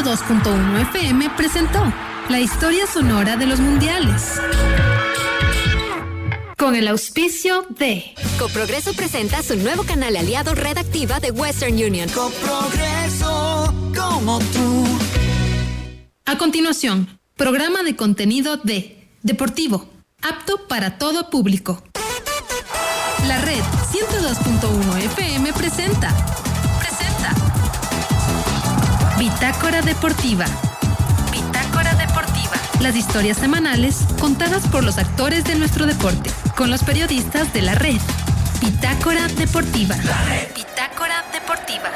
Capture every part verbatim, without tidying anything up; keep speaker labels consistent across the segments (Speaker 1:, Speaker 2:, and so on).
Speaker 1: ciento dos punto uno F M presentó la historia sonora de los mundiales. Con el auspicio de
Speaker 2: Coprogreso presenta su nuevo canal aliado Red Activa de Western Union.
Speaker 3: Coprogreso, como tú.
Speaker 1: A continuación, programa de contenido de Deportivo, apto para todo público. La Red ciento dos punto uno F M presenta. Presenta. Bitácora Deportiva. Bitácora Deportiva. Las historias semanales contadas por los actores de nuestro deporte, con los periodistas de la Red. Bitácora Deportiva. La Red. Bitácora Deportiva.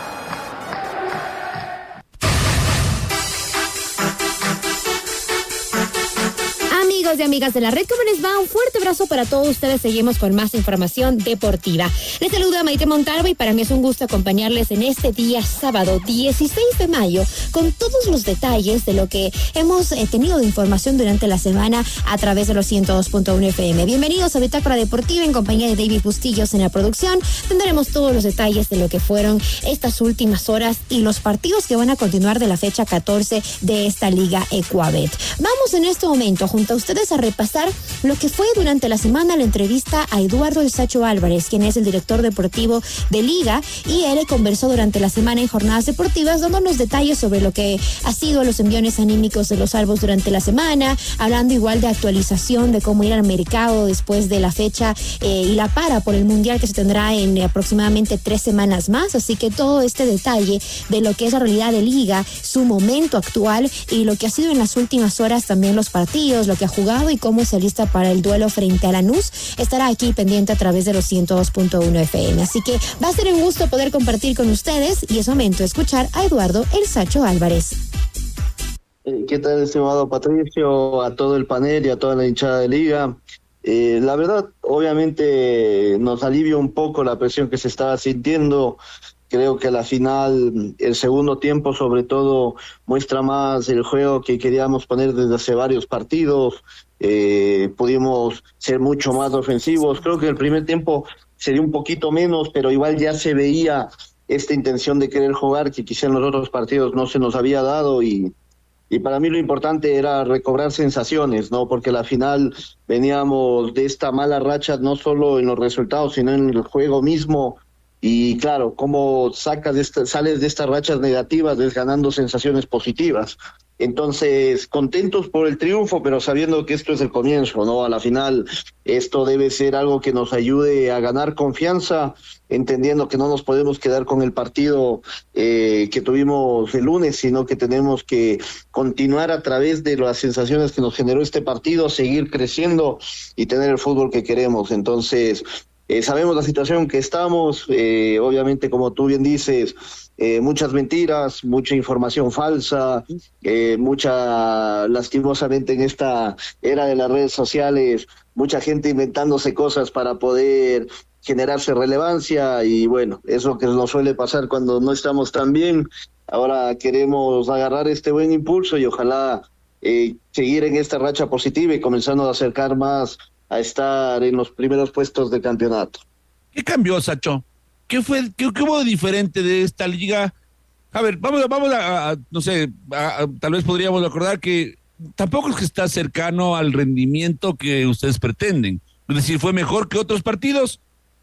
Speaker 4: Amigos y amigas de la Red, ¿cómo les va? Un fuerte abrazo para todos ustedes. Seguimos con más información deportiva. Les saluda Maite Montalvo y para mí es un gusto acompañarles en este día sábado dieciséis de mayo con todos los detalles de lo que hemos eh, tenido de información durante la semana a través de los ciento dos punto uno F M. Bienvenidos a Bitácora Deportiva en compañía de David Bustillos en la producción. Tendremos todos los detalles de lo que fueron estas últimas horas y los partidos que van a continuar de la fecha catorce de esta Liga Ecuabet. Vamos en este momento junto a ustedes a repasar lo que fue durante la semana la entrevista a Eduardo El Sacho Álvarez, quien es el director deportivo de Liga, y él conversó durante la semana en jornadas deportivas dándonos detalles sobre lo que ha sido los envíos anímicos de los albos durante la semana, hablando igual de actualización de cómo ir al mercado después de la fecha eh, y la para por el Mundial que se tendrá en eh, aproximadamente tres semanas más, así que todo este detalle de lo que es la realidad de Liga, su momento actual y lo que ha sido en las últimas horas también los partidos, lo que ha jugado y cómo se alista para el duelo frente a Lanús, estará aquí pendiente a través de los ciento dos punto uno F M. Así que va a ser un gusto poder compartir con ustedes y es momento de escuchar a Eduardo El Sacho Álvarez.
Speaker 5: ¿Qué tal, estimado Patricio? A todo el panel y a toda la hinchada de Liga. Eh, la verdad, obviamente nos alivia un poco la presión que se estaba sintiendo. Creo que a la final, el segundo tiempo sobre todo, muestra más el juego que queríamos poner desde hace varios partidos. Eh, pudimos ser mucho más ofensivos. Creo que el primer tiempo sería un poquito menos, pero igual ya se veía esta intención de querer jugar que quizá en los otros partidos no se nos había dado y, y para mí lo importante era recobrar sensaciones, ¿no? Porque a la final veníamos de esta mala racha no solo en los resultados, sino en el juego mismo. Y claro, cómo sacas de esta, sales de estas rachas negativas es ganando sensaciones positivas. Entonces, contentos por el triunfo, pero sabiendo que esto es el comienzo, ¿no? A la final, esto debe ser algo que nos ayude a ganar confianza, entendiendo que no nos podemos quedar con el partido eh, que tuvimos el lunes, sino que tenemos que continuar a través de las sensaciones que nos generó este partido, seguir creciendo y tener el fútbol que queremos. Entonces, Eh, sabemos la situación que estamos, eh, obviamente como tú bien dices, eh, muchas mentiras, mucha información falsa, eh, mucha, lastimosamente en esta era de las redes sociales, mucha gente inventándose cosas para poder generarse relevancia y bueno, eso que nos suele pasar cuando no estamos tan bien. Ahora queremos agarrar este buen impulso y ojalá eh, seguir en esta racha positiva y comenzando a acercar más a estar en los primeros puestos de campeonato.
Speaker 6: ¿Qué cambió, Sacho? ¿Qué fue, qué, qué hubo de diferente de esta liga? A ver, vamos, vamos a, a no sé, a, a, tal vez podríamos recordar que tampoco es que está cercano al rendimiento que ustedes pretenden. Es decir, fue mejor que otros partidos,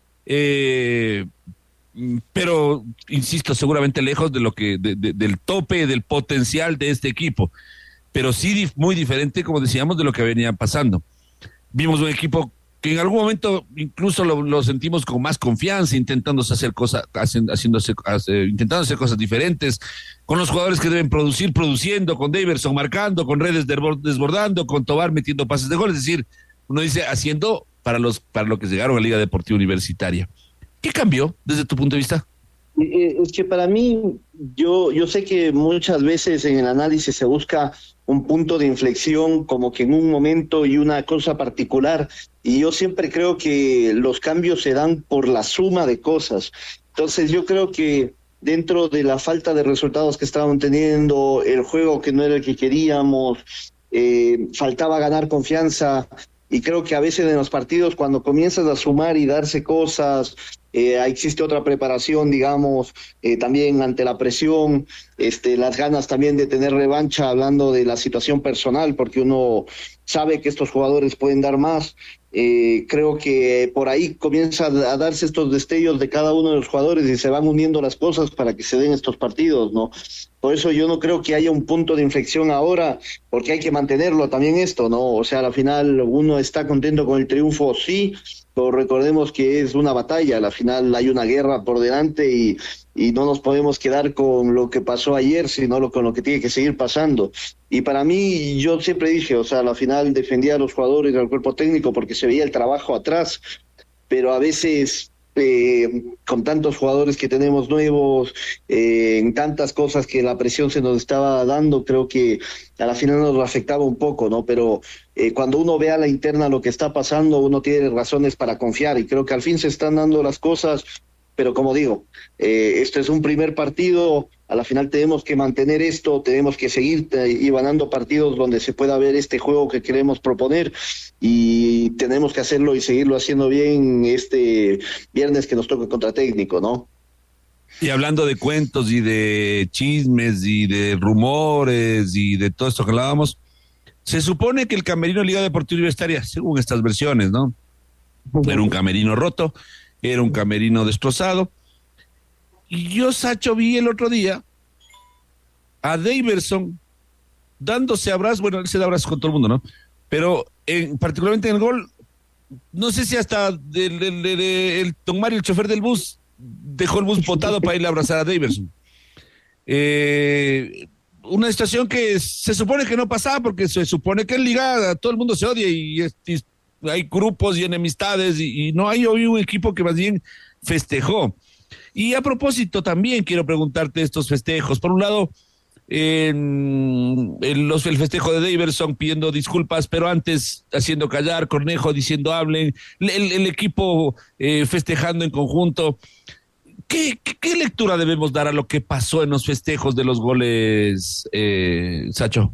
Speaker 6: eh, pero, insisto, seguramente lejos de lo que, de, de, del tope, del potencial de este equipo. Pero sí muy diferente, como decíamos, de lo que venía pasando. Vimos un equipo que en algún momento incluso lo, lo sentimos con más confianza, intentándose hacer cosas, haciendo, haciéndose, hacer, intentando hacer cosas diferentes, con los jugadores que deben producir, produciendo, con Daverson marcando, con Redes desbordando, con Tobar metiendo pases de gol. Es decir, uno dice haciendo para los para lo que llegaron a la Liga Deportiva Universitaria. ¿Qué cambió desde tu punto de vista?
Speaker 5: Es que para mí, yo, yo sé que muchas veces en el análisis se busca un punto de inflexión como que en un momento y una cosa particular, y yo siempre creo que los cambios se dan por la suma de cosas. Entonces yo creo que dentro de la falta de resultados que estaban teniendo, el juego que no era el que queríamos, eh, faltaba ganar confianza, y creo que a veces en los partidos cuando comienzas a sumar y darse cosas, eh, existe otra preparación, digamos, eh, también ante la presión, este, las ganas también de tener revancha, hablando de la situación personal, porque uno sabe que estos jugadores pueden dar más. Eh, creo que por ahí comienza a darse estos destellos de cada uno de los jugadores y se van uniendo las cosas para que se den estos partidos, ¿no? Por eso yo no creo que haya un punto de inflexión ahora, porque hay que mantenerlo también esto, ¿no? O sea, al final uno está contento con el triunfo, sí, pero recordemos que es una batalla, al final hay una guerra por delante y, y no nos podemos quedar con lo que pasó ayer, sino con lo que tiene que seguir pasando. Y para mí, yo siempre dije, o sea, al final defendía a los jugadores, al cuerpo técnico, porque se veía el trabajo atrás, pero a veces eh, con tantos jugadores que tenemos nuevos, eh, en tantas cosas que la presión se nos estaba dando, creo que a la final nos afectaba un poco, ¿no? Pero eh, cuando uno ve a la interna lo que está pasando, uno tiene razones para confiar, y creo que al fin se están dando las cosas. Pero como digo, eh, esto es un primer partido, a la final tenemos que mantener esto, tenemos que seguir eh, y ganando partidos donde se pueda ver este juego que queremos proponer, y tenemos que hacerlo y seguirlo haciendo bien este viernes que nos toca contra Técnico, ¿no?
Speaker 6: Y hablando de cuentos y de chismes y de rumores y de todo esto que hablábamos, se supone que el camerino de Liga Deportiva Universitaria, según estas versiones, ¿no? Era un camerino roto, era un camerino destrozado. Y yo, Sacho, vi el otro día a Daverson dándose abrazos, bueno, él se da abrazos con todo el mundo, ¿no? Pero en, particularmente en el gol, no sé si hasta el, el, el, el don Mario, el chofer del bus, dejó el bus botado para irle a abrazar a Daverson. Eh, una situación que se supone que no pasaba, porque se supone que en Liga todo el mundo se odia y, y hay grupos y enemistades, y, y no hay hoy un equipo que más bien festejó. Y a propósito también quiero preguntarte estos festejos. Por un lado, en el, los, el festejo de Daverson pidiendo disculpas, pero antes haciendo callar, Cornejo diciendo hablen, el, el equipo eh, festejando en conjunto. ¿Qué, qué, ¿Qué lectura debemos dar a lo que pasó en los festejos de los goles, eh, Sacho?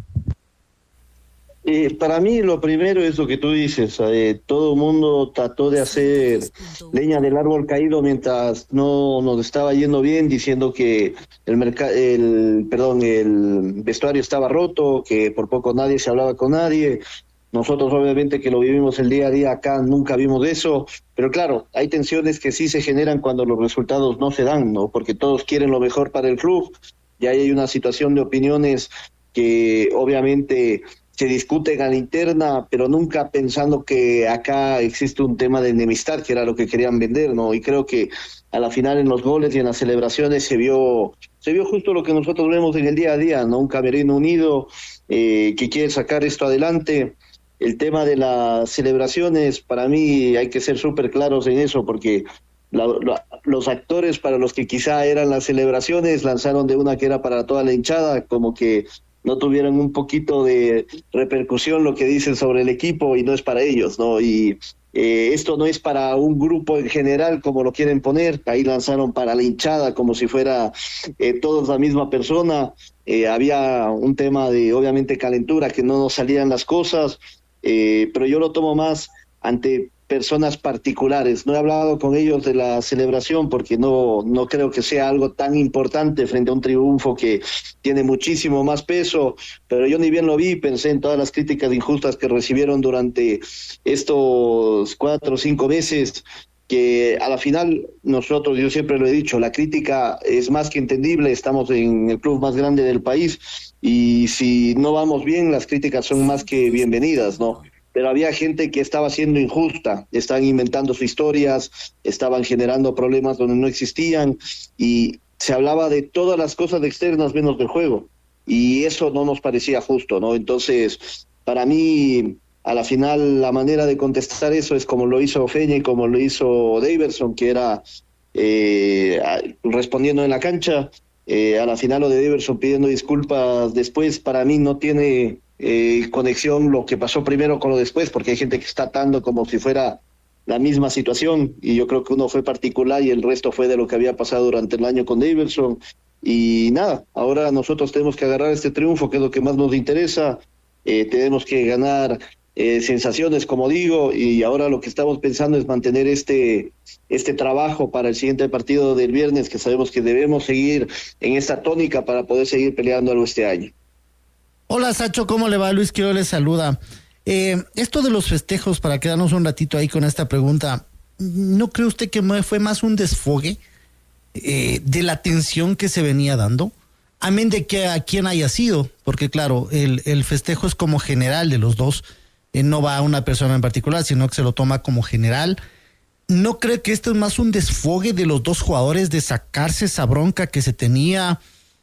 Speaker 5: Eh, para mí lo primero es lo que tú dices, eh, todo el mundo trató de hacer leña del árbol caído mientras no nos estaba yendo bien, diciendo que el mercado, el perdón, el vestuario estaba roto, que por poco nadie se hablaba con nadie. Nosotros obviamente que lo vivimos el día a día acá nunca vimos eso, pero claro, hay tensiones que sí se generan cuando los resultados no se dan, ¿no? Porque todos quieren lo mejor para el club, y ahí hay una situación de opiniones que obviamente se discuten a la interna, pero nunca pensando que acá existe un tema de enemistad, que era lo que querían vender, ¿no? Y creo que a la final en los goles y en las celebraciones se vio se vio justo lo que nosotros vemos en el día a día, ¿no? Un camerino unido eh, que quiere sacar esto adelante. El tema de las celebraciones, para mí hay que ser súper claros en eso, porque la, la, los actores para los que quizá eran las celebraciones lanzaron de una que era para toda la hinchada, como que no tuvieron un poquito de repercusión lo que dicen sobre el equipo, y no es para ellos, ¿no? Y eh, esto no es para un grupo en general como lo quieren poner, ahí lanzaron para la hinchada como si fuera eh, todos la misma persona. Eh, había un tema de obviamente calentura, que no nos salían las cosas, eh, pero yo lo tomo más ante personas particulares. No he hablado con ellos de la celebración porque no, no creo que sea algo tan importante frente a un triunfo que tiene muchísimo más peso, pero yo ni bien lo vi, pensé en todas las críticas injustas que recibieron durante estos cuatro o cinco meses, que a la final nosotros, yo siempre lo he dicho, la crítica es más que entendible, estamos en el club más grande del país, y si no vamos bien, las críticas son más que bienvenidas, ¿no? Pero había gente que estaba siendo injusta, estaban inventando sus historias, estaban generando problemas donde no existían, y se hablaba de todas las cosas externas menos del juego, y eso no nos parecía justo, ¿no? Entonces, para mí, a la final, la manera de contestar eso es como lo hizo Feña y como lo hizo Daverson, que era eh, respondiendo en la cancha. Eh, a la final lo de Daverson pidiendo disculpas después, para mí no tiene eh, conexión lo que pasó primero con lo después, porque hay gente que está atando como si fuera la misma situación, y yo creo que uno fue particular y el resto fue de lo que había pasado durante el año con Daverson. Y nada, ahora nosotros tenemos que agarrar este triunfo, que es lo que más nos interesa. Eh, tenemos que ganar eh, sensaciones, como digo, y ahora lo que estamos pensando es mantener este, este trabajo para el siguiente partido del viernes, que sabemos que debemos seguir en esta tónica para poder seguir peleando algo este año.
Speaker 7: Hola Sacho, ¿cómo le va? Luis Quiroz les saluda. Eh, esto de los festejos, para quedarnos un ratito ahí con esta pregunta, ¿no cree usted que fue más un desfogue eh, de la tensión que se venía dando? Amén de que a quien haya sido, porque claro, el, el festejo es como general de los dos, eh, no va a una persona en particular, sino que se lo toma como general. ¿No cree que esto es más un desfogue de los dos jugadores, de sacarse esa bronca que se tenía,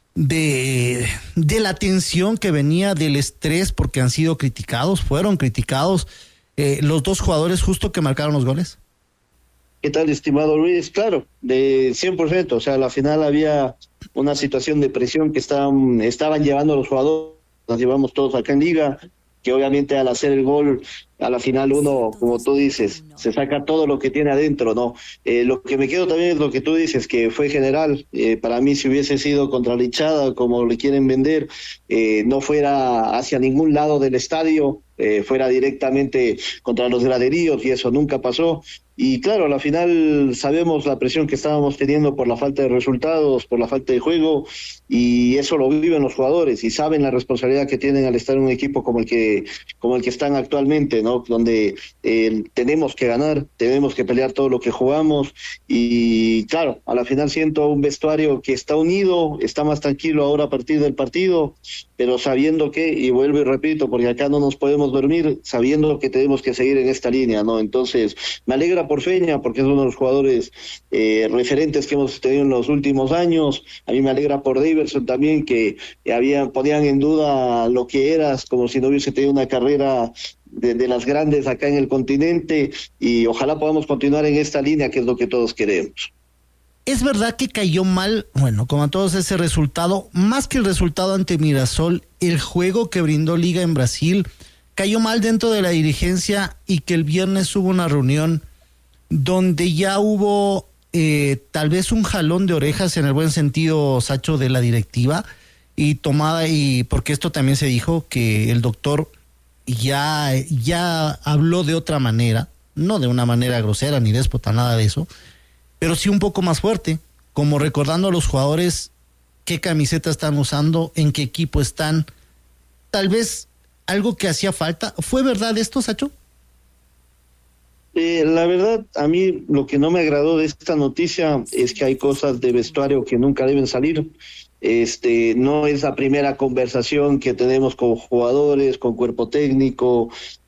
Speaker 7: de, de la tensión que venía, del estrés, porque han sido criticados, fueron criticados eh, los dos jugadores justo que marcaron los goles?
Speaker 5: ¿Qué tal, estimado Luis? Claro, de cien por ciento, o sea, a la final había una situación de presión que estaban, estaban llevando los jugadores, nos llevamos todos acá en Liga, que obviamente al hacer el gol, a la final uno, como tú dices, se saca todo lo que tiene adentro, ¿no? Eh, lo que me quedo también es lo que tú dices, que fue general. Eh, para mí, si hubiese sido contra la hinchada, como le quieren vender, eh, no fuera hacia ningún lado del estadio, eh, fuera directamente contra los graderíos, y eso nunca pasó. Y claro, a la final sabemos la presión que estábamos teniendo por la falta de resultados, por la falta de juego, y eso lo viven los jugadores y saben la responsabilidad que tienen al estar en un equipo como el que como el que están actualmente, ¿no? Donde eh, tenemos que ganar, tenemos que pelear todo lo que jugamos, y claro, a la final siento un vestuario que está unido, está más tranquilo ahora a partir del partido, pero sabiendo que, y vuelvo y repito, porque acá no nos podemos dormir, sabiendo que tenemos que seguir en esta línea, ¿no? Entonces, me alegra por Feña, porque es uno de los jugadores eh, referentes que hemos tenido en los últimos años. A mí me alegra por Daverson también, que habían, ponían en duda lo que eras, como si no hubiese tenido una carrera de, de las grandes acá en el continente, y ojalá podamos continuar en esta línea, que es lo que todos queremos.
Speaker 7: Es verdad que cayó mal, bueno, como a todos ese resultado, más que el resultado ante Mirasol, el juego que brindó Liga en Brasil, cayó mal dentro de la dirigencia, y que el viernes hubo una reunión donde ya hubo eh, tal vez un jalón de orejas, en el buen sentido, Sacho, de la directiva, y tomada, y porque esto también se dijo, que el doctor ya, ya habló de otra manera, no de una manera grosera ni déspota, nada de eso, pero sí un poco más fuerte, como recordando a los jugadores qué camiseta están usando, en qué equipo están, tal vez algo que hacía falta. ¿Fue verdad esto, Sacho?
Speaker 5: Eh, la verdad, a mí lo que no me agradó de esta noticia es que hay cosas de vestuario que nunca deben salir. Este, no es la primera conversación que tenemos con jugadores, con cuerpo técnico,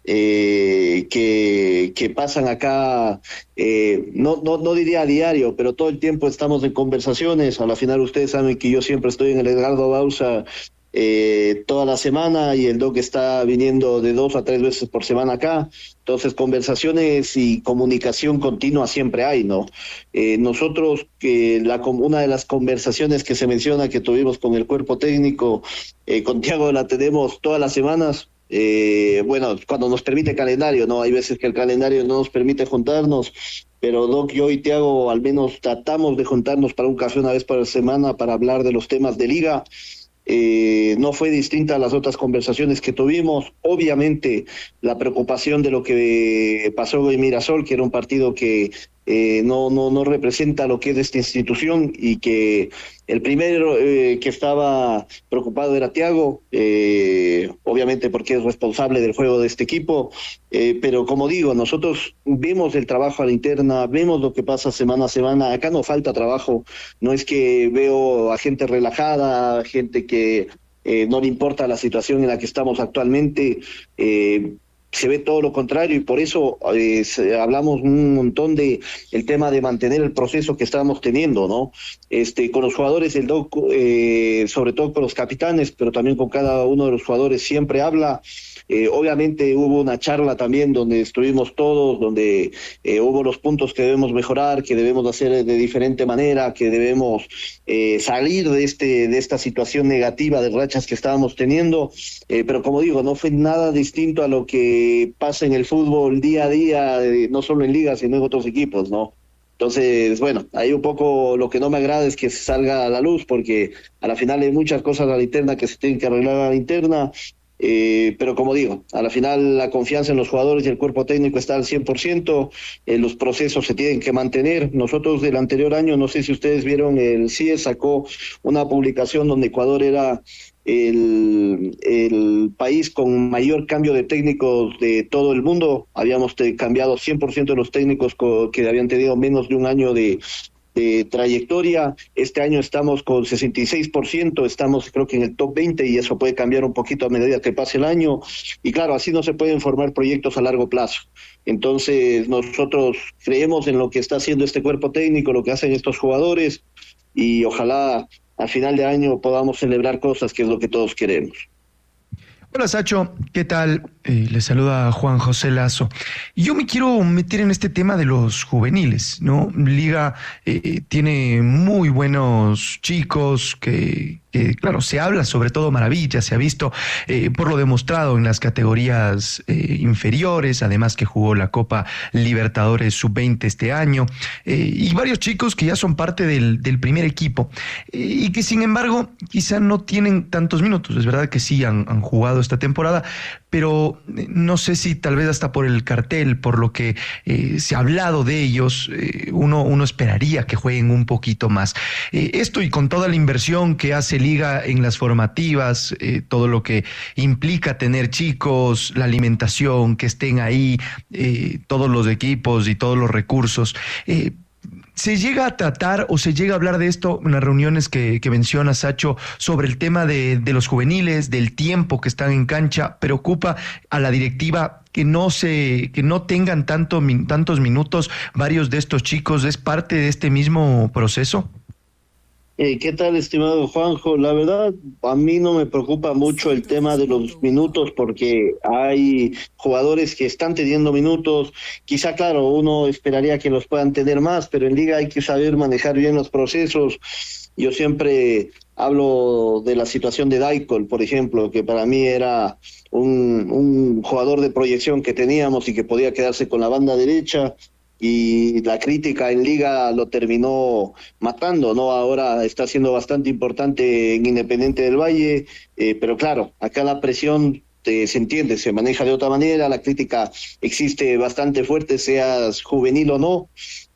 Speaker 5: eh, que, que pasan acá, eh, no, no, no diría a diario, pero todo el tiempo estamos en conversaciones. A la final ustedes saben que yo siempre estoy en el Edgardo Bauza eh, toda la semana, y el Doc está viniendo de dos a tres veces por semana acá. Entonces, conversaciones y comunicación continua siempre hay, ¿no? Eh, nosotros, que la una de las conversaciones que se menciona que tuvimos con el cuerpo técnico, eh, con Thiago, la tenemos todas las semanas. Eh, bueno, cuando nos permite el calendario, ¿no? Hay veces que el calendario no nos permite juntarnos, pero Doc, yo y Thiago al menos tratamos de juntarnos para un café una vez por semana para hablar de los temas de Liga. Eh, no fue distinta a las otras conversaciones que tuvimos. Obviamente la preocupación de lo que pasó en Mirasol, que era un partido que eh, no, no, no representa lo que es esta institución, y que el primero eh, que estaba preocupado era Thiago, eh, obviamente porque es responsable del juego de este equipo, eh, pero como digo, nosotros vemos el trabajo a la interna, vemos lo que pasa semana a semana. Acá no falta trabajo, no es que veo a gente relajada, gente que eh, no le importa la situación en la que estamos actualmente. eh, Se ve todo lo contrario, y por eso eh, hablamos un montón de el tema de mantener el proceso que estábamos teniendo, ¿no? Este, con los jugadores, el Doc, eh, sobre todo con los capitanes, pero también con cada uno de los jugadores, siempre habla. Eh, obviamente hubo una charla también donde estuvimos todos, donde eh, hubo los puntos que debemos mejorar, que debemos hacer de diferente manera, que debemos eh, salir de este de esta situación negativa de rachas que estábamos teniendo, eh, pero como digo, no fue nada distinto a lo que pasa en el fútbol día a día, eh, no solo en Liga, sino en otros equipos, ¿no? Entonces, bueno, ahí un poco lo que no me agrada es que se salga a la luz, porque a la final hay muchas cosas a la interna que se tienen que arreglar a la interna. Eh, pero como digo, a la final la confianza en los jugadores y el cuerpo técnico está al cien por ciento, eh, los procesos se tienen que mantener. Nosotros del anterior año, no sé si ustedes vieron, el C I E sacó una publicación donde Ecuador era el, el país con mayor cambio de técnicos de todo el mundo. Habíamos te, cambiado cien por ciento de los técnicos co- que habían tenido menos de un año de de trayectoria. Este año estamos con sesenta y seis por ciento, estamos creo que en el top veinte y eso puede cambiar un poquito a medida que pase el año. Y claro, así no se pueden formar proyectos a largo plazo. Entonces nosotros creemos en lo que está haciendo este cuerpo técnico, lo que hacen estos jugadores y ojalá a final de año podamos celebrar cosas, que es lo que todos queremos.
Speaker 8: Hola Sacho, ¿qué tal? Eh, les saluda Juan José Lazo. Yo me quiero meter en este tema de los juveniles, ¿no? Liga eh, tiene muy buenos chicos que, que, claro, se habla sobre todo maravillas, se ha visto eh, por lo demostrado en las categorías eh, inferiores, además que jugó la Copa Libertadores sub veinte este año, eh, y varios chicos que ya son parte del, del primer equipo eh, y que sin embargo quizá no tienen tantos minutos. Es verdad que sí han, han jugado esta temporada, pero no sé si tal vez hasta por el cartel, por lo que eh, se ha hablado de ellos, eh, uno, uno esperaría que jueguen un poquito más. Eh, esto y con toda la inversión que hace Liga en las formativas, eh, todo lo que implica tener chicos, la alimentación, que estén ahí, eh, todos los equipos y todos los recursos, eh, ¿se llega a tratar o se llega a hablar de esto en las reuniones que, que menciona Sacho sobre el tema de, de los juveniles, del tiempo que están en cancha? ¿Preocupa a la directiva que no se, que no tengan tanto, tantos minutos varios de estos chicos? ¿Es parte de este mismo proceso?
Speaker 5: Eh, ¿Qué tal, estimado Juanjo? La verdad, a mí no me preocupa mucho el tema de los minutos porque hay jugadores que están teniendo minutos. Quizá, claro, uno esperaría que los puedan tener más, pero en Liga hay que saber manejar bien los procesos. Yo siempre hablo de la situación de Daikol, por ejemplo, que para mí era un, un jugador de proyección que teníamos y que podía quedarse con la banda derecha. Y la crítica en Liga lo terminó matando, ¿no? Ahora está siendo bastante importante en Independiente del Valle, eh, pero claro, acá la presión eh, se entiende, se maneja de otra manera, la crítica existe bastante fuerte, seas juvenil o no,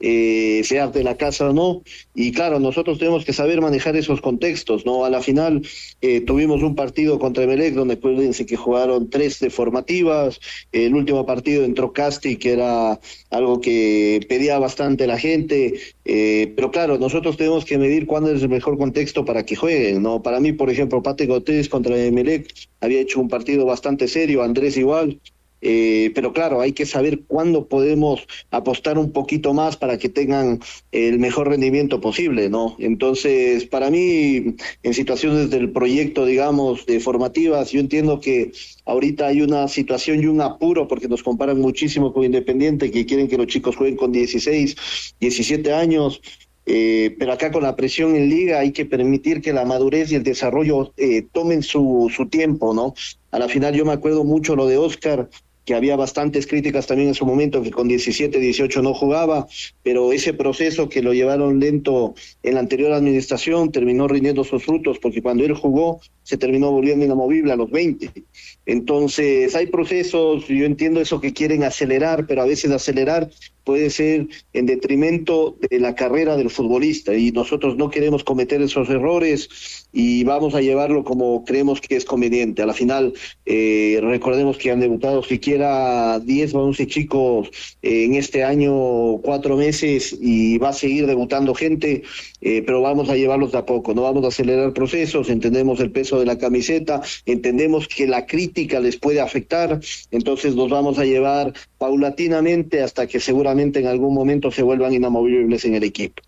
Speaker 5: eh, seas de la casa o no, y claro, nosotros tenemos que saber manejar esos contextos, ¿no? A la final eh, tuvimos un partido contra Emelec donde acuérdense que jugaron tres de formativas, el último partido entró Casti, que era algo que pedía bastante la gente, eh, pero claro, nosotros tenemos que medir cuándo es el mejor contexto para que jueguen, ¿no? Para mí, por ejemplo, Pate Gotés contra Emelec había hecho un partido bastante serio, Andrés igual, Eh, pero claro, hay que saber cuándo podemos apostar un poquito más para que tengan el mejor rendimiento posible, ¿no? Entonces, para mí, en situaciones del proyecto, digamos, de formativas, yo entiendo que ahorita hay una situación y un apuro porque nos comparan muchísimo con Independiente, que quieren que los chicos jueguen con dieciséis, diecisiete años. Eh, pero acá con la presión en Liga hay que permitir que la madurez y el desarrollo eh, tomen su, su tiempo, ¿no? A la final yo me acuerdo mucho lo de Oscar, que había bastantes críticas también en su momento, que con diecisiete, dieciocho no jugaba, pero ese proceso que lo llevaron lento en la anterior administración terminó rindiendo sus frutos, porque cuando él jugó se terminó volviendo inamovible a los veinte. Entonces hay procesos, yo entiendo eso que quieren acelerar, pero a veces acelerar puede ser en detrimento de la carrera del futbolista y nosotros no queremos cometer esos errores y vamos a llevarlo como creemos que es conveniente. A la final, eh, recordemos que han debutado siquiera diez o once chicos eh, en este año, cuatro meses, y va a seguir debutando gente, eh, pero vamos a llevarlos de a poco, no vamos a acelerar procesos, entendemos el peso de la camiseta, entendemos que la crítica les puede afectar, entonces los vamos a llevar paulatinamente hasta que seguramente en algún momento se vuelvan inamovibles en el equipo.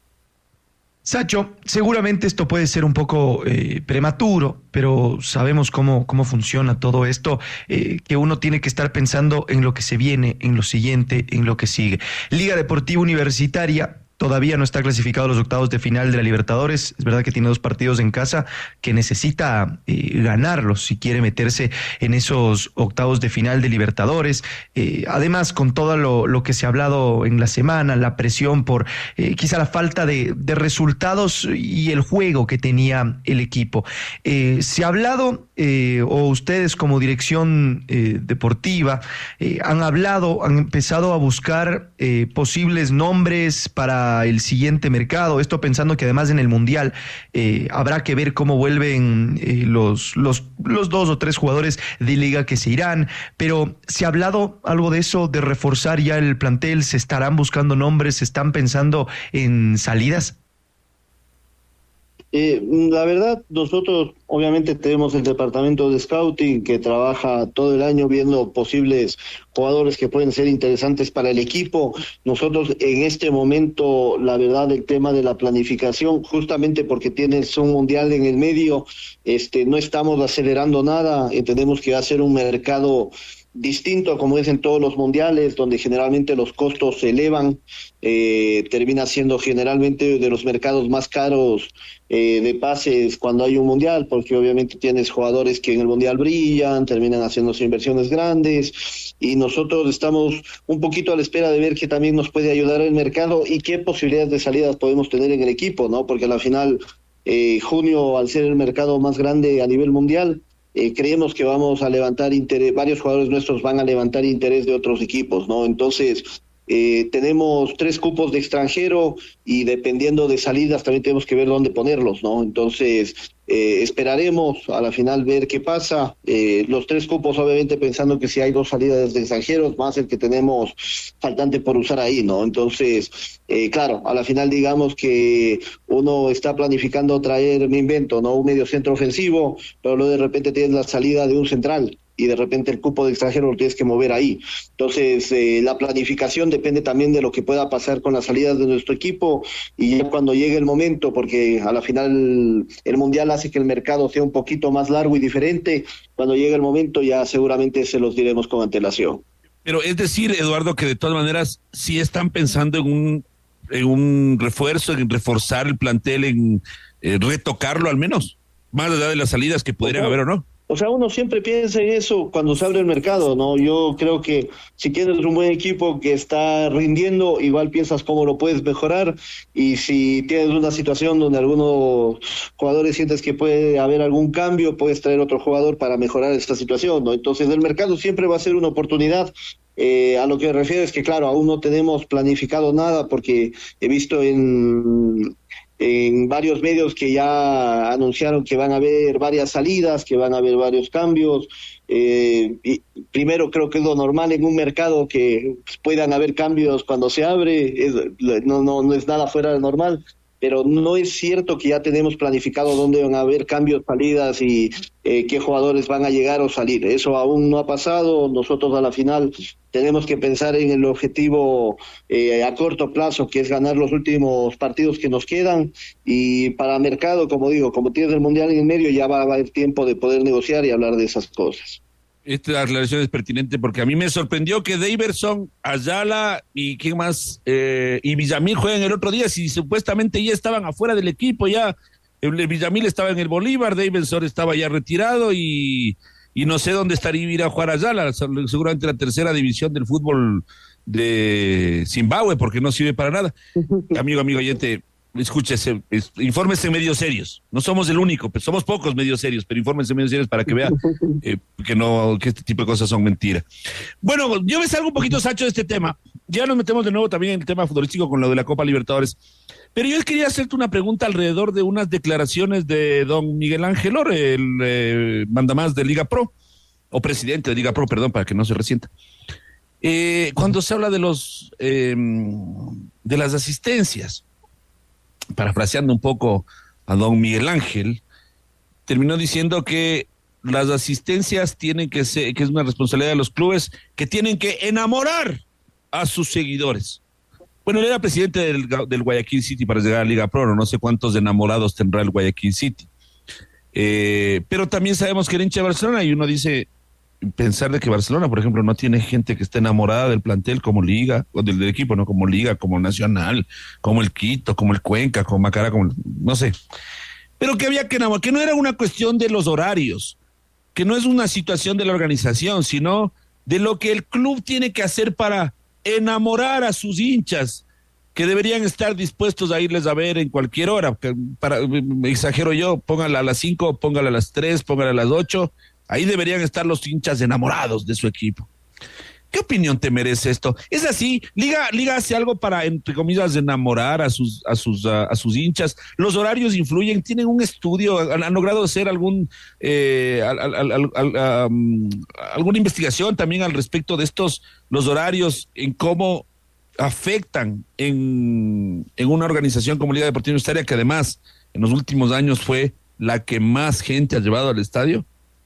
Speaker 8: Sacho, seguramente esto puede ser un poco eh, prematuro, pero sabemos cómo, cómo funciona todo esto, eh, que uno tiene que estar pensando en lo que se viene, en lo siguiente, en lo que sigue. Liga Deportiva Universitaria todavía no está clasificado a los octavos de final de la Libertadores. Es verdad que tiene dos partidos en casa que necesita eh, ganarlos si quiere meterse en esos octavos de final de Libertadores. Eh, además, con todo lo, lo que se ha hablado en la semana, la presión por eh, quizá la falta de, de resultados y el juego que tenía el equipo. Eh, se ha hablado eh, o ustedes como dirección eh, deportiva eh, han hablado, han empezado a buscar eh, posibles nombres para el siguiente mercado? Esto pensando que además en el Mundial eh, habrá que ver cómo vuelven eh, los, los, los dos o tres jugadores de liga que se irán, pero ¿se ha hablado algo de eso, de reforzar ya el plantel? ¿Se estarán buscando nombres? ¿Se están pensando en salidas?
Speaker 5: Eh, la verdad, nosotros obviamente tenemos el departamento de scouting que trabaja todo el año viendo posibles jugadores que pueden ser interesantes para el equipo. Nosotros en este momento, la verdad, el tema de la planificación, justamente porque tienes un mundial en el medio, este, no estamos acelerando nada. Entendemos que va a ser un mercado distinto a como es en todos los mundiales, donde generalmente los costos se elevan. Eh, termina siendo generalmente de los mercados más caros eh, de pases cuando hay un mundial, porque obviamente tienes jugadores que en el mundial brillan, terminan haciéndose inversiones grandes, y nosotros estamos un poquito a la espera de ver qué también nos puede ayudar el mercado y qué posibilidades de salidas podemos tener en el equipo, ¿no? Porque a la final, eh, junio, al ser el mercado más grande a nivel mundial, Eh, creemos que vamos a levantar interés, varios jugadores nuestros van a levantar interés de otros equipos, ¿no? Entonces, eh, tenemos tres cupos de extranjero y dependiendo de salidas también tenemos que ver dónde ponerlos, ¿no? Entonces, eh, esperaremos a la final ver qué pasa. Eh, los tres cupos, obviamente, pensando que si hay dos salidas de extranjeros, más el que tenemos faltante por usar ahí, ¿no? Entonces, eh, claro, a la final digamos que uno está planificando traer, me invento, ¿no? Un medio centro ofensivo, pero luego de repente tienes la salida de un central y de repente el cupo de extranjero lo tienes que mover ahí. Entonces, eh, la planificación depende también de lo que pueda pasar con las salidas de nuestro equipo, y ya cuando llegue el momento, porque a la final el Mundial hace que el mercado sea un poquito más largo y diferente, cuando llegue el momento ya seguramente se los diremos con antelación.
Speaker 6: Pero es decir, Eduardo, que de todas maneras sí están pensando en un, en un refuerzo, en reforzar el plantel, en eh, retocarlo al menos, más allá de las salidas que pudieran haber o no.
Speaker 5: O sea, uno siempre piensa en eso cuando se abre el mercado, ¿no? Yo creo que si tienes un buen equipo que está rindiendo, igual piensas cómo lo puedes mejorar, y si tienes una situación donde algunos jugadores sientes que puede haber algún cambio, puedes traer otro jugador para mejorar esta situación, ¿no? Entonces el mercado siempre va a ser una oportunidad. Eh, a lo que me refiero es que, claro, aún no tenemos planificado nada, porque he visto en... en varios medios que ya anunciaron que van a haber varias salidas, que van a haber varios cambios. Eh, y primero, creo que es lo normal en un mercado que puedan haber cambios cuando se abre, es, no, no, no es nada fuera de normal, pero no es cierto que ya tenemos planificado dónde van a haber cambios, salidas y eh, qué jugadores van a llegar o salir. Eso aún no ha pasado. Nosotros a la final tenemos que pensar en el objetivo eh, a corto plazo, que es ganar los últimos partidos que nos quedan, y para mercado, como digo, como tienes el Mundial en el medio, ya va a haber tiempo de poder negociar y hablar de esas cosas.
Speaker 6: Esta aclaración es pertinente porque a mí me sorprendió que Daverson, Ayala y quién más, eh, y Villamil juegan el otro día, si supuestamente ya estaban afuera del equipo, ya el Villamil estaba en el Bolívar, Daverson estaba ya retirado y, y no sé dónde estaría ir a jugar Ayala, seguramente la tercera división del fútbol de Zimbabue, porque no sirve para nada. Amigo, amigo oyente, escúchese, es, infórmese en medios serios. No somos el único, pues somos pocos medios serios, pero infórmense en medios serios para que vea eh, que no, que este tipo de cosas son mentira. Bueno, yo me salgo un poquito, Sacho, de este tema. Ya nos metemos de nuevo también en el tema futbolístico con lo de la Copa Libertadores. Pero yo quería hacerte una pregunta alrededor de unas declaraciones de don Miguel Ángel Or, el eh, mandamás de Liga Pro, o presidente de Liga Pro, perdón, para que no se resienta. Eh, cuando se habla de los eh, de las asistencias, parafraseando un poco a don Miguel Ángel, terminó diciendo que las asistencias tienen que ser, que es una responsabilidad de los clubes, que tienen que enamorar a sus seguidores. Bueno, él era presidente del, del Guayaquil City para llegar a Liga Pro, no sé cuántos enamorados tendrá el Guayaquil City. Eh, pero también sabemos que era hincha de Barcelona, y uno dice, pensar de que Barcelona, por ejemplo, no tiene gente que esté enamorada del plantel como Liga, o del, del equipo, no como Liga, como Nacional, como el Quito, como el Cuenca, como Macará, como no sé. Pero que había que enamorar, que no era una cuestión de los horarios, que no es una situación de la organización, sino de lo que el club tiene que hacer para enamorar a sus hinchas que deberían estar dispuestos a irles a ver en cualquier hora. Que para, me exagero yo, póngala a las cinco, póngala a las tres, póngala a las ocho. Ahí deberían estar los hinchas enamorados de su equipo. ¿Qué opinión te merece esto? ¿Es así? ¿Liga, Liga hace algo para, entre comillas, enamorar a sus, a sus, a, a sus hinchas? ¿Los horarios influyen? ¿Tienen un estudio? ¿Han, han logrado hacer algún, eh, al, al, al, al, um, alguna investigación también al respecto de estos, los horarios, en cómo afectan en, en una organización como Liga Deportiva Universitaria, que además en los últimos años fue la que más gente ha llevado al estadio?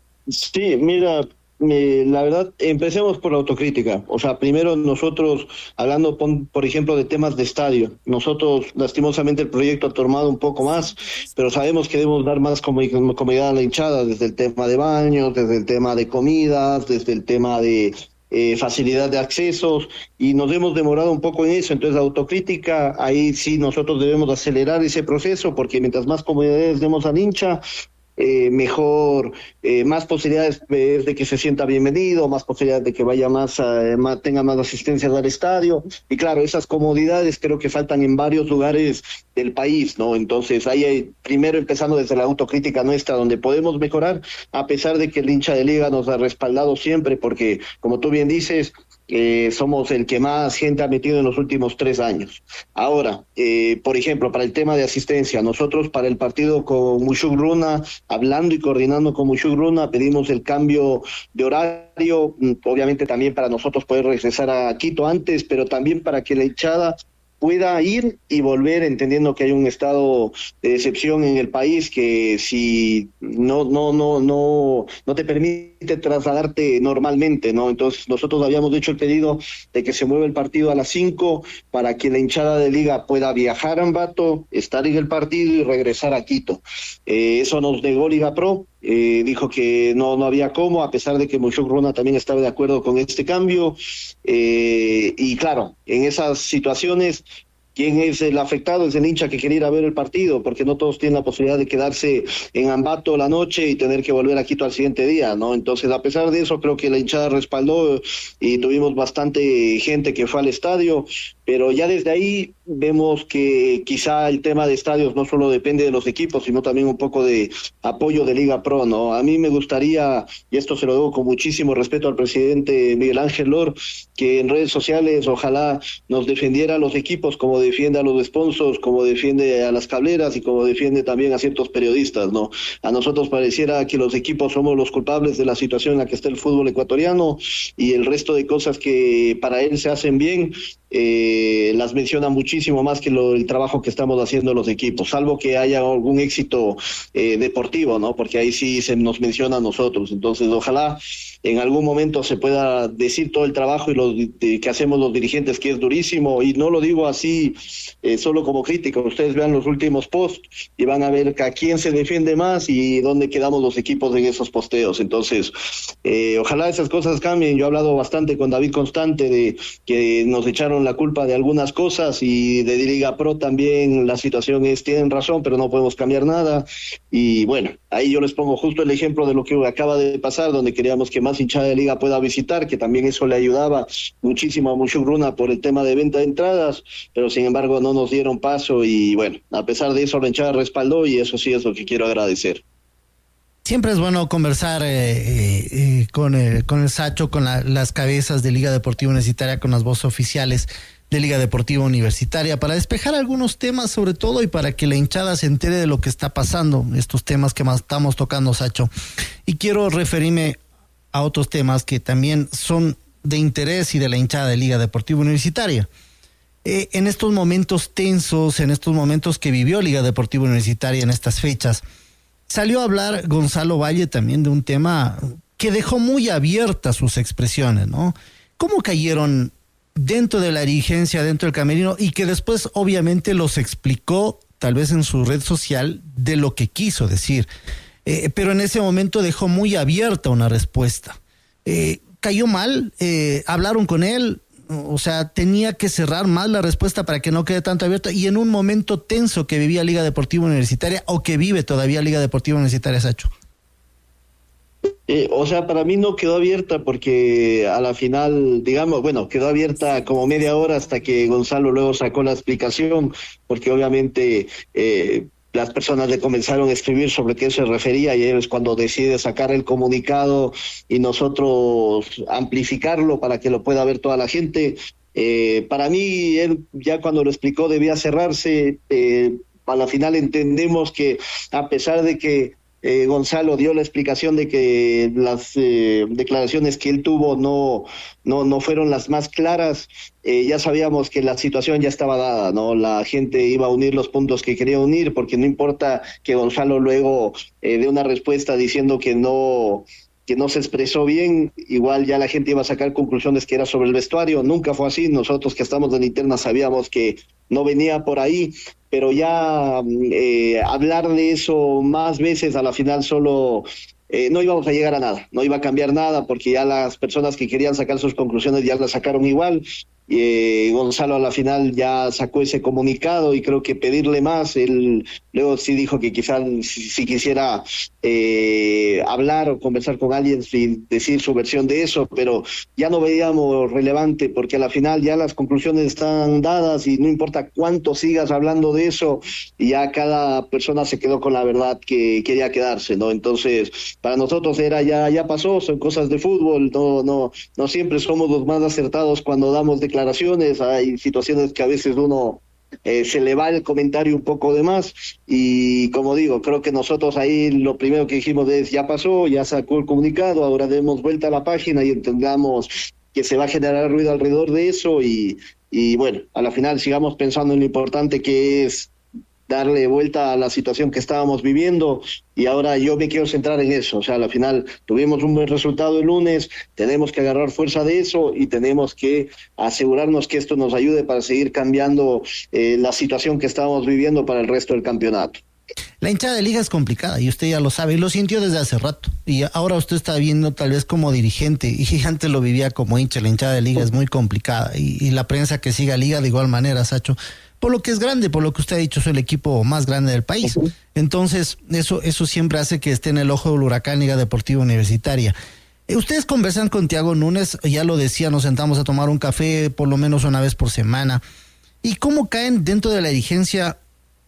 Speaker 5: Sí, mira... Eh, la verdad, empecemos por la autocrítica. O sea, primero nosotros, hablando por, por ejemplo de temas de estadio, nosotros lastimosamente el proyecto ha tomado un poco más, pero sabemos que debemos dar más comodidad a la hinchada, desde el tema de baños, desde el tema de comidas, desde el tema de eh, facilidad de accesos, y nos hemos demorado un poco en eso. Entonces la autocrítica, ahí sí nosotros debemos acelerar ese proceso, porque mientras más comodidades demos al hincha, Eh, mejor, eh, más posibilidades eh, de que se sienta bienvenido, más posibilidades de que vaya más, eh, más, tenga más asistencias al estadio. Y claro, esas comodidades creo que faltan en varios lugares del país, ¿no? Entonces ahí hay, primero empezando desde la autocrítica nuestra, donde podemos mejorar, a pesar de que el hincha de Liga nos ha respaldado siempre, porque como tú bien dices, Eh, somos el que más gente ha metido en los últimos tres años. Ahora, eh, por ejemplo, para el tema de asistencia, nosotros para el partido con Mushuk Runa, hablando y coordinando con Mushuk Runa, pedimos el cambio de horario, obviamente también para nosotros poder regresar a Quito antes, pero también para que la hinchada pueda ir y volver, entendiendo que hay un estado de excepción en el país que si no no no no no te permite trasladarte normalmente, ¿no? Entonces nosotros habíamos hecho el pedido de que se mueva el partido a las cinco para que la hinchada de Liga pueda viajar a Ambato, estar en el partido y regresar a Quito. Eh, eso nos negó Liga Pro. Eh, dijo que no no había cómo, a pesar de que Mushuk Runa también estaba de acuerdo con este cambio, eh, y claro, en esas situaciones, ¿quién es el afectado? Es el hincha que quiere ir a ver el partido, porque no todos tienen la posibilidad de quedarse en Ambato la noche y tener que volver a Quito al siguiente día, ¿no? Entonces, a pesar de eso, creo que la hinchada respaldó y tuvimos bastante gente que fue al estadio, pero ya desde ahí vemos que quizá el tema de estadios no solo depende de los equipos, sino también un poco de apoyo de Liga Pro, ¿no? A mí me gustaría, y esto se lo debo con muchísimo respeto al presidente Miguel Ángel Lor, que en redes sociales ojalá nos defendiera a los equipos como defiende a los sponsors, como defiende a las cableras y como defiende también a ciertos periodistas, ¿no? A nosotros pareciera que los equipos somos los culpables de la situación en la que está el fútbol ecuatoriano, y el resto de cosas que para él se hacen bien, eh, las menciona muchísimo más que lo, el trabajo que estamos haciendo los equipos, salvo que haya algún éxito eh, deportivo, ¿no? Porque ahí sí se nos menciona a nosotros. Entonces, ojalá en algún momento se pueda decir todo el trabajo y lo de, que hacemos los dirigentes, que es durísimo, y no lo digo así eh, solo como crítica. Ustedes vean los últimos posts y van a ver a quién se defiende más y dónde quedamos los equipos en esos posteos. Entonces, eh, ojalá esas cosas cambien. Yo he hablado bastante con David Constante de que nos echaron la culpa de algunas cosas, y de Liga Pro también la situación es, tienen razón, pero no podemos cambiar nada. Y bueno, ahí yo les pongo justo el ejemplo de lo que acaba de pasar, donde queríamos que más hinchada de Liga pueda visitar, que también eso le ayudaba muchísimo a Mushuk Runa por el tema de venta de entradas, pero sin embargo no nos dieron paso, y bueno, a pesar de eso la hinchada respaldó, y eso sí es lo que quiero agradecer.
Speaker 7: Siempre es bueno conversar eh, eh, con, el, con el Sacho, con la, las cabezas de Liga Deportiva Universitaria, con las voces oficiales de Liga Deportiva Universitaria, para despejar algunos temas sobre todo, y para que la hinchada se entere de lo que está pasando, estos temas que más estamos tocando, Sacho. Y quiero referirme a otros temas que también son de interés y de la hinchada de Liga Deportiva Universitaria. Eh, en estos momentos tensos, en estos momentos que vivió Liga Deportiva Universitaria en estas fechas, salió a hablar Gonzalo Valle también de un tema que dejó muy abiertas sus expresiones, ¿no? ¿Cómo cayeron dentro de la dirigencia, dentro del camerino, y que después obviamente los explicó, tal vez en su red social, de lo que quiso decir? Eh, pero en ese momento dejó muy abierta una respuesta. Eh, ¿Cayó mal? Eh, ¿Hablaron con él? O sea, tenía que cerrar más la respuesta para que no quede tanto abierta, y en un momento tenso que vivía Liga Deportiva Universitaria, o que vive todavía Liga Deportiva Universitaria, Sacho.
Speaker 5: Eh, o sea, para mí no quedó abierta porque a la final, digamos, bueno, quedó abierta como media hora hasta que Gonzalo luego sacó la explicación, porque obviamente eh, las personas le comenzaron a escribir sobre qué se refería y él es cuando decide sacar el comunicado y nosotros amplificarlo para que lo pueda ver toda la gente. Eh, para mí, él ya cuando lo explicó debía cerrarse. Eh, a la final entendemos que a pesar de que Eh, Gonzalo dio la explicación de que las eh, declaraciones que él tuvo no, no, no fueron las más claras. Eh, ya sabíamos que la situación ya estaba dada, ¿no? La gente iba a unir los puntos que quería unir, porque no importa que Gonzalo luego eh, dé una respuesta diciendo que no que no se expresó bien, igual ya la gente iba a sacar conclusiones que era sobre el vestuario. Nunca fue así. Nosotros que estamos en interna sabíamos que no venía por ahí, pero ya eh, hablar de eso más veces a la final solo eh, no íbamos a llegar a nada, no iba a cambiar nada, porque ya las personas que querían sacar sus conclusiones ya las sacaron igual. Eh, Gonzalo a la final ya sacó ese comunicado y creo que pedirle más, él luego sí dijo que quizás si, si quisiera eh, hablar o conversar con alguien y decir su versión de eso, pero ya no veíamos relevante porque a la final ya las conclusiones están dadas y no importa cuánto sigas hablando de eso, y ya cada persona se quedó con la verdad que quería quedarse, ¿no? Entonces para nosotros era ya ya pasó, son cosas de fútbol, no no no siempre somos los más acertados cuando damos declaraciones, hay situaciones que a veces uno eh, se le va el comentario un poco de más, y como digo, creo que nosotros ahí lo primero que dijimos es ya pasó, ya sacó el comunicado, ahora demos vuelta a la página y entendamos que se va a generar ruido alrededor de eso, y, y bueno, a la final sigamos pensando en lo importante que es darle vuelta a la situación que estábamos viviendo, y ahora yo me quiero centrar en eso. O sea, al final tuvimos un buen resultado el lunes, tenemos que agarrar fuerza de eso y tenemos que asegurarnos que esto nos ayude para seguir cambiando eh, la situación que estábamos viviendo para el resto del campeonato.
Speaker 7: La hinchada de Liga es complicada y usted ya lo sabe y lo sintió desde hace rato, y ahora usted está viendo tal vez como dirigente, y antes lo vivía como hincha. La hinchada de Liga es muy complicada, y, y la prensa que siga Liga de igual manera, Sacho, por lo que es grande, por lo que usted ha dicho, es el equipo más grande del país. Uh-huh. Entonces, eso eso siempre hace que esté en el ojo del huracán Liga Deportiva Universitaria. Eh, ustedes conversan con Thiago Núñez, ya lo decía, nos sentamos a tomar un café por lo menos una vez por semana. ¿Y cómo caen dentro de la dirigencia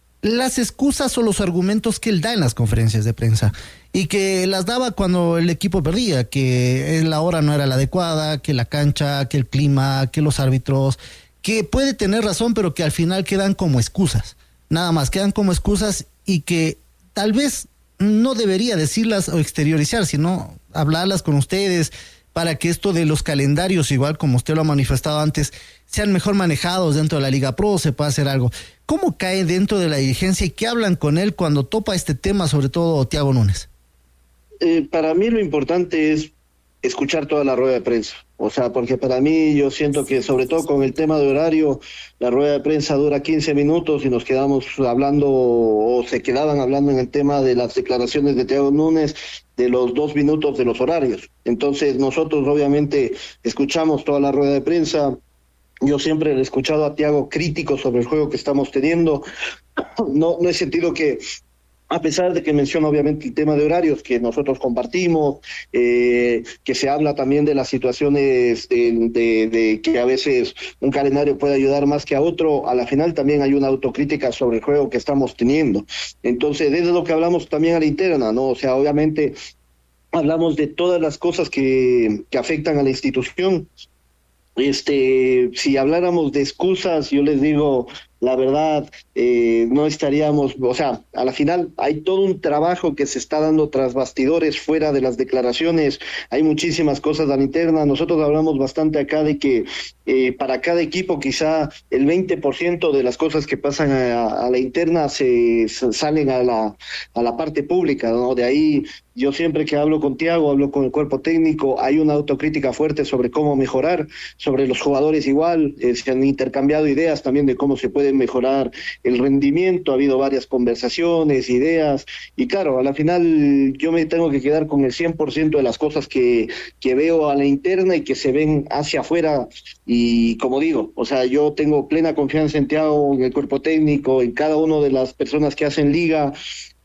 Speaker 7: las excusas o los argumentos que él da en las conferencias de prensa? Y que las daba cuando el equipo perdía, que la hora no era la adecuada, que la cancha, que el clima, que los árbitros, que puede tener razón, pero que al final quedan como excusas, nada más, quedan como excusas, y que tal vez no debería decirlas o exteriorizar, sino hablarlas con ustedes para que esto de los calendarios, igual como usted lo ha manifestado antes, sean mejor manejados dentro de la Liga Pro, se pueda hacer algo. ¿Cómo cae dentro de la dirigencia y qué hablan con él cuando topa este tema, sobre todo Thiago Núñez?
Speaker 5: Eh, para mí lo importante es escuchar toda la rueda de prensa. O sea, porque para mí yo siento que sobre todo con el tema de horario, la rueda de prensa dura quince minutos y nos quedamos hablando, o se quedaban hablando en el tema de las declaraciones de Thiago Núñez, de los dos minutos de los horarios. Entonces nosotros obviamente escuchamos toda la rueda de prensa. Yo siempre he escuchado a Thiago crítico sobre el juego que estamos teniendo. No, no he sentido que, a pesar de que menciona obviamente el tema de horarios que nosotros compartimos, eh, que se habla también de las situaciones de, de, de que a veces un calendario puede ayudar más que a otro, a la final también hay una autocrítica sobre el juego que estamos teniendo. Entonces, desde lo que hablamos también a la interna, ¿no? O sea, obviamente hablamos de todas las cosas que, que afectan a la institución. Este, si habláramos de excusas, yo les digo, la verdad, eh, no estaríamos, o sea, a la final hay todo un trabajo que se está dando tras bastidores, fuera de las declaraciones, hay muchísimas cosas a la interna. Nosotros hablamos bastante acá de que eh, para cada equipo quizá el veinte por ciento de las cosas que pasan a, a la interna se, se salen a la, a la parte pública, ¿no? De ahí yo siempre que hablo con Thiago, hablo con el cuerpo técnico, hay una autocrítica fuerte sobre cómo mejorar, sobre los jugadores igual, eh, se han intercambiado ideas también de cómo se puede mejorar el rendimiento, ha habido varias conversaciones, ideas, y claro, a la final yo me tengo que quedar con el cien por ciento de las cosas que, que veo a la interna y que se ven hacia afuera, y como digo, o sea, yo tengo plena confianza en Thiago, en el cuerpo técnico, en cada una de las personas que hacen liga.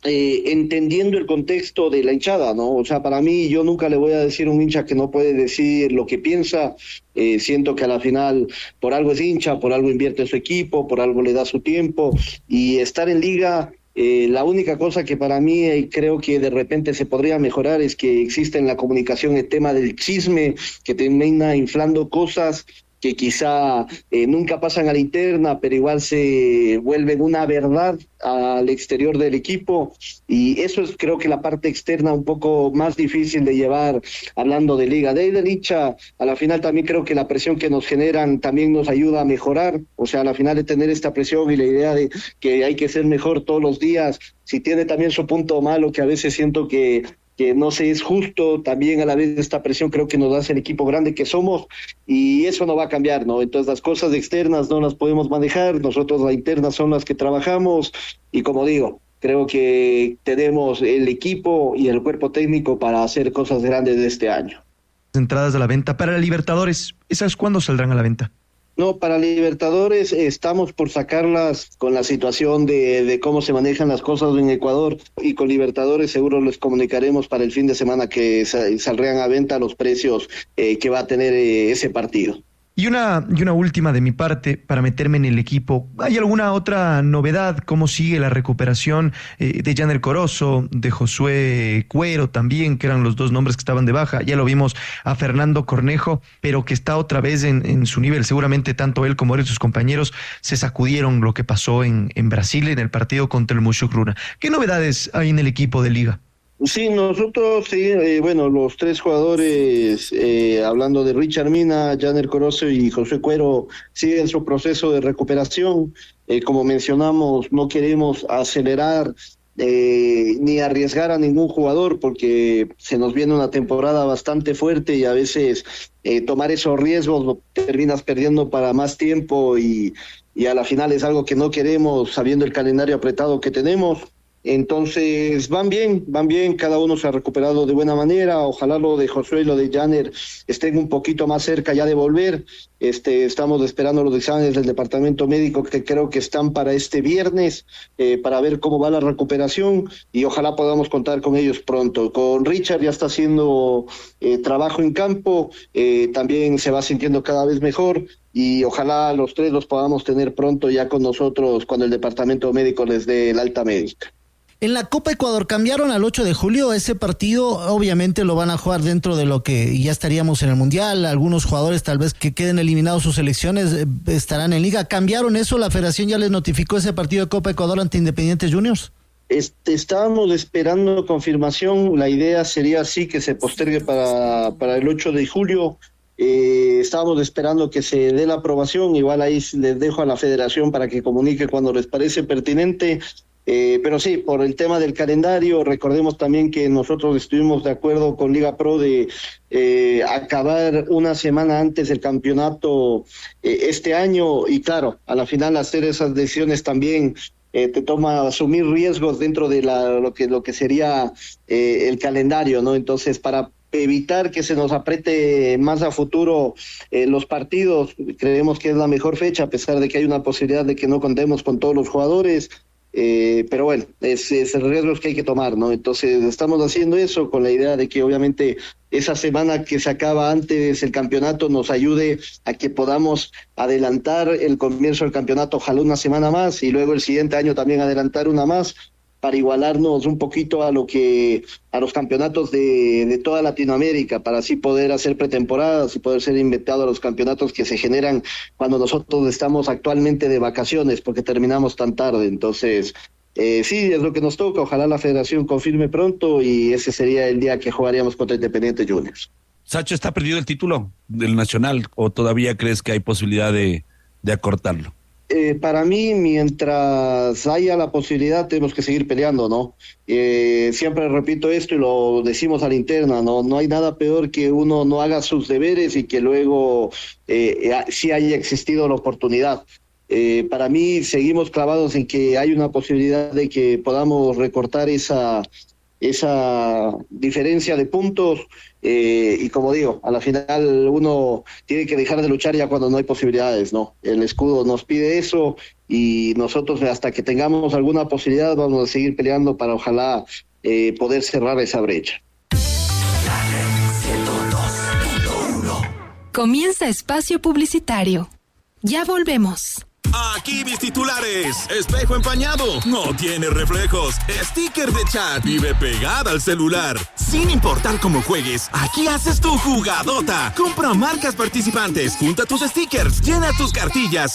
Speaker 5: Eh, entendiendo el contexto de la hinchada, ¿no? O sea, para mí, yo nunca le voy a decir a un hincha que no puede decir lo que piensa. Eh, siento que a la final, por algo es hincha, por algo invierte en su equipo, por algo le da su tiempo, y estar en liga, eh, la única cosa que para mí eh, creo que de repente se podría mejorar es que existe en la comunicación el tema del chisme, que termina inflando cosas que quizá eh, nunca pasan a la interna, pero igual se vuelven una verdad al exterior del equipo, y eso es creo que la parte externa un poco más difícil de llevar hablando de liga. De ahí de dicha, a la final también creo que la presión que nos generan también nos ayuda a mejorar, o sea, a la final de tener esta presión y la idea de que hay que ser mejor todos los días, si tiene también su punto malo, que a veces siento que que no se es justo, también a la vez esta presión creo que nos hace el equipo grande que somos, y eso no va a cambiar, ¿no? Entonces las cosas externas no las podemos manejar, nosotros las internas son las que trabajamos, y como digo, creo que tenemos el equipo y el cuerpo técnico para hacer cosas grandes de este año.
Speaker 8: Entradas a la venta para la Libertadores, ¿esas cuándo saldrán a la venta?
Speaker 5: No, para Libertadores estamos por sacarlas con la situación de, de cómo se manejan las cosas en Ecuador, y con Libertadores seguro les comunicaremos para el fin de semana que sal, saldrán a venta los precios eh, que va a tener eh, ese partido.
Speaker 8: Y una, y una última de mi parte, para meterme en el equipo. ¿Hay alguna otra novedad? ¿Cómo sigue la recuperación eh, de Janer Corozo, de Josué Cuero también, que eran los dos nombres que estaban de baja? Ya lo vimos a Fernando Cornejo, pero que está otra vez en, en su nivel. Seguramente tanto él como él y sus compañeros se sacudieron lo que pasó en, en Brasil en el partido contra el Mushugruna. ¿Qué novedades hay en el equipo de Liga?
Speaker 5: Sí, nosotros, sí, eh, bueno, los tres jugadores, eh, hablando de Richard Mina, Janer Corozo y José Cuero, siguen su proceso de recuperación. Eh, como mencionamos, no queremos acelerar eh, ni arriesgar a ningún jugador, porque se nos viene una temporada bastante fuerte, y a veces eh, tomar esos riesgos lo terminas perdiendo para más tiempo, y, y a la final es algo que no queremos, sabiendo el calendario apretado que tenemos. Entonces van bien, van bien, cada uno se ha recuperado de buena manera. Ojalá lo de Josué y lo de Janer estén un poquito más cerca ya de volver. Este, estamos esperando los exámenes del departamento médico, que creo que están para este viernes, eh, para ver cómo va la recuperación, y ojalá podamos contar con ellos pronto. Con Richard ya está haciendo eh, trabajo en campo, eh, también se va sintiendo cada vez mejor, y ojalá los tres los podamos tener pronto ya con nosotros cuando el departamento médico les dé el alta médica.
Speaker 7: En la Copa Ecuador cambiaron al ocho de julio, ese partido obviamente lo van a jugar dentro de lo que ya estaríamos en el Mundial. Algunos jugadores tal vez que queden eliminados sus selecciones eh, estarán en liga. ¿Cambiaron eso? ¿La federación ya les notificó ese partido de Copa Ecuador ante Independiente Juniors?
Speaker 5: Este, estábamos esperando confirmación, la idea sería así, que se postergue para, para el ocho de julio. Eh, estábamos esperando que se dé la aprobación, igual ahí les dejo a la federación para que comunique cuando les parece pertinente. Eh, pero sí, por el tema del calendario, recordemos también que nosotros estuvimos de acuerdo con Liga Pro de eh, acabar una semana antes del campeonato eh, este año, y claro, a la final hacer esas decisiones también eh, te toma asumir riesgos dentro de la, lo que lo que sería eh, el calendario, ¿no? Entonces, para evitar que se nos apriete más a futuro eh, los partidos, creemos que es la mejor fecha, a pesar de que hay una posibilidad de que no contemos con todos los jugadores. Eh, pero bueno, es, es el riesgo que hay que tomar, ¿no? Entonces estamos haciendo eso con la idea de que obviamente esa semana que se acaba antes el campeonato nos ayude a que podamos adelantar el comienzo del campeonato, ojalá una semana más, y luego el siguiente año también adelantar una más, para igualarnos un poquito a lo que a los campeonatos de, de toda Latinoamérica, para así poder hacer pretemporadas y poder ser invitados a los campeonatos que se generan cuando nosotros estamos actualmente de vacaciones, porque terminamos tan tarde. Entonces, eh, sí, es lo que nos toca. Ojalá la federación confirme pronto, y ese sería el día que jugaríamos contra Independiente Juniors.
Speaker 6: Sacho, ¿está perdido el título del Nacional o todavía crees que hay posibilidad de, de acortarlo?
Speaker 5: Eh, para mí, mientras haya la posibilidad, tenemos que seguir peleando, ¿no? Eh, siempre repito esto y lo decimos a la interna, ¿no? No hay nada peor que uno no haga sus deberes y que luego eh, sí haya existido la oportunidad. Eh, para mí, seguimos clavados en que hay una posibilidad de que podamos recortar esa, esa diferencia de puntos. Eh, y como digo, a la final uno tiene que dejar de luchar ya cuando no hay posibilidades, ¿no? El escudo nos pide eso, y nosotros hasta que tengamos alguna posibilidad vamos a seguir peleando para ojalá eh, poder cerrar esa brecha.
Speaker 1: Comienza espacio publicitario. Ya volvemos.
Speaker 9: Aquí mis titulares. Espejo empañado. No tiene reflejos. Sticker de chat. Vive pegada al celular. Sin importar cómo juegues, aquí haces tu jugadota. Compra marcas participantes. Junta tus stickers. Llena tus cartillas.